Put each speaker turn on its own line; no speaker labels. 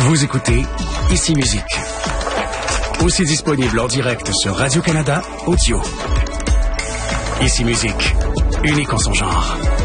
Vous écoutez Ici Musique. Aussi disponible en direct sur Radio-Canada Audio. Ici Musique, unique en son genre.